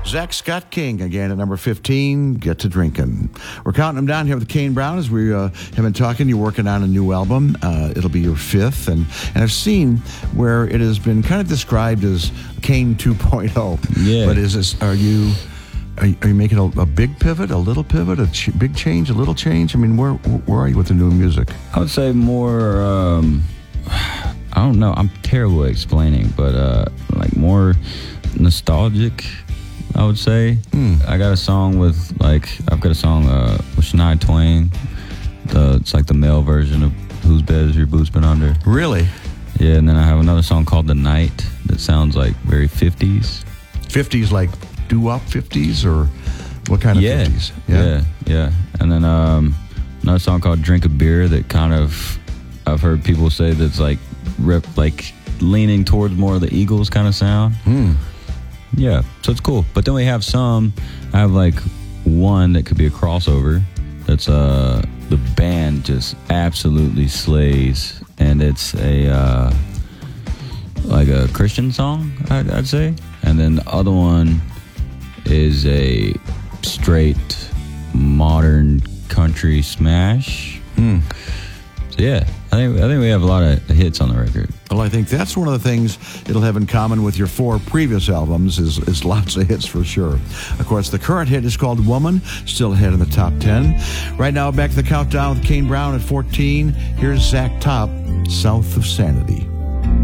Zach Scott King again at number 15, Get to Drinking. We're counting them down here with Kane Brown as we have been talking. You're working on a new album. It'll be your fifth. And I've seen where it has been kind of described as Kane 2.0. Yeah. But is this, are you making a big pivot, a little pivot, big change, a little change? I mean, where are you with the new music? I would say more, I don't know. I'm terrible at explaining, but like more nostalgic, I would say. I got a song with I've got a song with Shania Twain. It's like the male version of Whose Bed Is Your Boots Been Under. Really? Yeah, and then I have another song called The Night that sounds like very 50s. 50s like doo-wop 50s or what kind of 50s? Yeah. And then another song called Drink a Beer that kind of, I've heard people say that's like leaning towards more of the Eagles kind of sound. Yeah, so it's cool. But then we have I have like one that could be a crossover. That's the band just absolutely slays, and it's a like a Christian song, I'd say. And then the other one is a straight modern country smash. So yeah, I think we have a lot of hits on the record. Well, I think that's one of the things it'll have in common with your 4 previous albums is lots of hits for sure. Of course, the current hit is called Woman, still ahead in the top 10. Right now, back to the countdown with Kane Brown at 14. Here's Zach Top, South of Sanity.